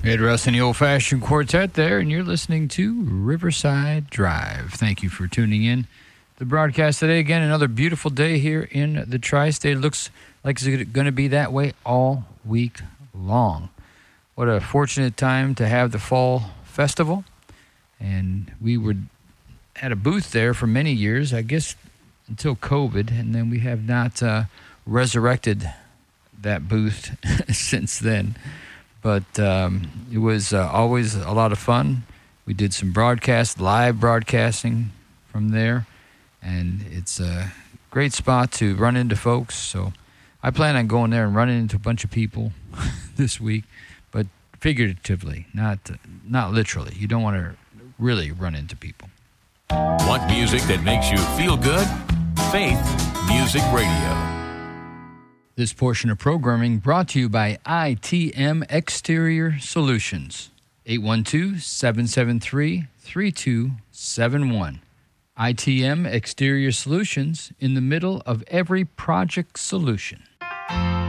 Ed Russ and the Old Fashioned Quartet there, and you're listening to Riverside Drive. Thank you for tuning in. The broadcast today, again, another beautiful day here in the Tri-State. It looks like it's going to be that way all week long. What a fortunate time to have the Fall Festival. And we had a booth there for many years, I guess until COVID, and then we have not resurrected that booth since then. But it was always a lot of fun. We did some live broadcasting from there, and it's a great spot to run into folks. So I plan on going there and running into a bunch of people this week, but figuratively, not literally. You don't want to really run into people. Want music that makes you feel good? Faith Music Radio. This portion of programming brought to you by ITM Exterior Solutions, 812-773-3271. ITM Exterior Solutions, in the middle of every project solution.